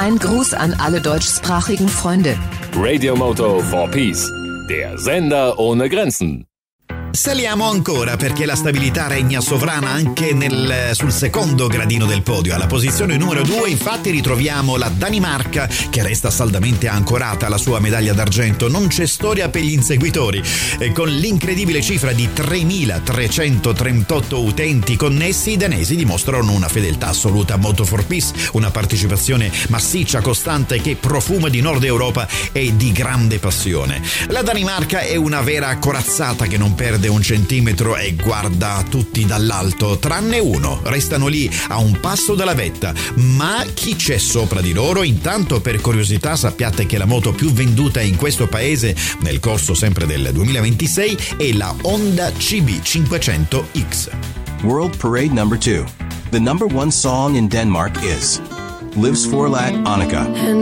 Ein Gruß an alle deutschsprachigen Freunde. Radio Moto for Peace, der Sender ohne Grenzen. Saliamo ancora perché la stabilità regna sovrana anche sul secondo gradino del podio. Alla posizione numero 2 infatti ritroviamo la Danimarca che resta saldamente ancorata alla sua medaglia d'argento. Non c'è storia per gli inseguitori e con l'incredibile cifra di 3.338 utenti connessi i danesi dimostrano una fedeltà assoluta a Moto for Peace, una partecipazione massiccia, costante che profuma di Nord Europa e di grande passione. La Danimarca è una vera corazzata che non perde un centimetro e guarda tutti dall'alto, tranne uno. Restano lì a un passo dalla vetta, ma chi c'è sopra di loro? Intanto, per curiosità, sappiate che la moto più venduta in questo paese nel corso sempre del 2026 è la Honda CB500X. World Parade number 2. The number one song in Denmark is Livs Forlat Annika.